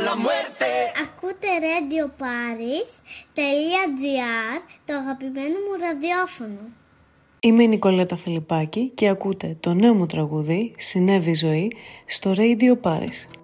Ακούτε radioparis.gr, το αγαπημένο μου ραδιόφωνο. Είμαι η Νικολέτα Φιλιππάκη και ακούτε το νέο μου τραγούδι «Συνέβη ζωή» στο Radio Paris.